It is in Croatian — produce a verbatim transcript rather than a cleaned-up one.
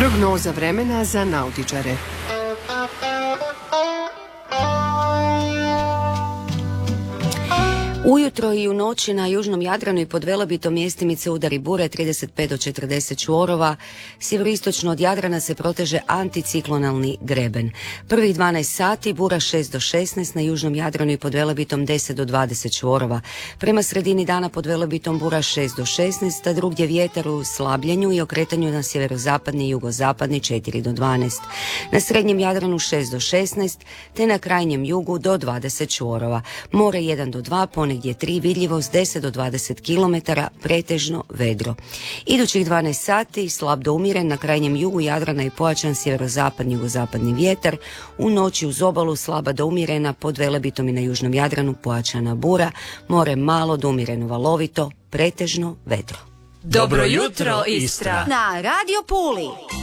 Prognoza vremena za nautičare. Ujutro i u noći na južnom Jadranu i pod Velebitom mjestimice udari bure trideset pet do četrdeset čvorova. Sjeveroistočno od Jadrana se proteže anticiklonalni greben. Prvih dvanaest sati bura šest do šesnaest, na južnom Jadranu i pod Velebitom deset do dvadeset čvorova. Prema sredini dana pod Velebitom bura šest do šesnaest, a drugdje vjetar u slabljenju i okretanju na sjeverozapadni i jugozapadni četiri do dvanaest. Na srednjem Jadranu šest do šesnaest, te na krajnjem jugu do dvadeset čvorova. More jedan do dva, ponegdje tri, vidljivost deset do dvadeset kilometara, pretežno vedro. Idućih dvanaest sati slab do umjeren, na krajnjem jugu Jadrana i pojačan sjeverozapadni jugozapadni vjetar, u noći uz obalu slaba do umjerena, pod Velebitom i na južnom Jadranu pojačana bura, more malo do umjereno valovito, pretežno vedro. Dobro jutro, Istra! Na Radio Puli.